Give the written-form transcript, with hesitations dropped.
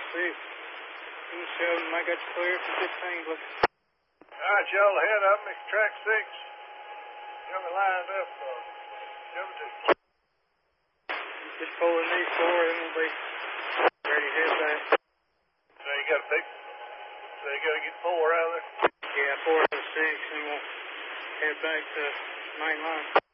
6. You can show them I got you clear for 16, look. All right, y'all ahead of me, track 6. Y'all be lined up, jump to. Just pulling these 4 and we'll be ready to head back. So you got to pick, so you got to get 4 out of there? Yeah, 4 out of 6 and we'll head back to main line.